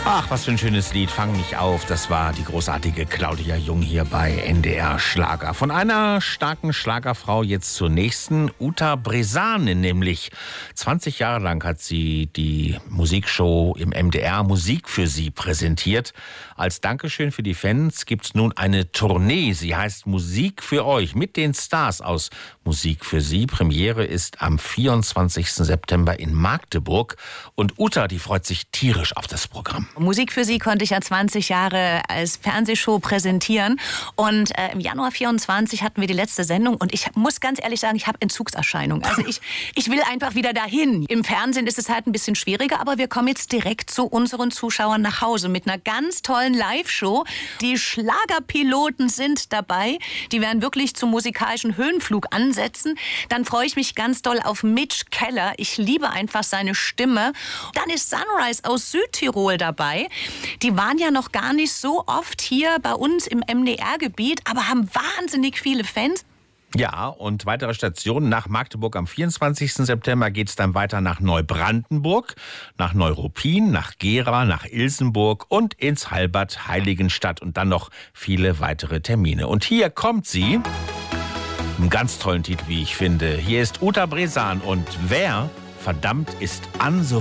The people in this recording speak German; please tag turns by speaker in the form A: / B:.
A: Ach, was für ein schönes Lied. Fang mich auf. Das war die großartige Claudia Jung hier bei NDR Schlager. Von einer starken Schlagerfrau jetzt zur nächsten. Uta Brezane nämlich. 20 Jahre lang hat sie die Musikshow im MDR Musik für Sie präsentiert. Als Dankeschön für die Fans gibt's nun eine Tournee. Sie heißt Musik für euch mit den Stars aus Musik für Sie. Premiere ist am 24. September in Magdeburg. Und Uta, die freut sich tierisch auf das Programm.
B: Musik für Sie konnte ich ja 20 Jahre als Fernsehshow präsentieren. Und im Januar 24 hatten wir die letzte Sendung. Und ich muss ganz ehrlich sagen, ich habe Entzugserscheinungen. Also ich will einfach wieder dahin. Im Fernsehen ist es halt ein bisschen schwieriger, aber wir kommen jetzt direkt zu unseren Zuschauern nach Hause mit einer ganz tollen Live-Show. Die Schlagerpiloten sind dabei. Die werden wirklich zum musikalischen Höhenflug ansetzen. Dann freue ich mich ganz doll auf Mitch Keller. Ich liebe einfach seine Stimme. Dann ist Sunrise aus Südtirol dabei. Die waren ja noch gar nicht so oft hier bei uns im MDR-Gebiet, aber haben wahnsinnig viele Fans.
A: Ja, und weitere Stationen nach Magdeburg am 24. September geht es dann weiter nach Neubrandenburg, nach Neuruppin, nach Gera, nach Ilsenburg und ins Halbert Heiligenstadt und dann noch viele weitere Termine. Und hier kommt sie, einen ganz tollen Titel, wie ich finde. Hier ist Uta Brezane und Wer verdammt ist Ann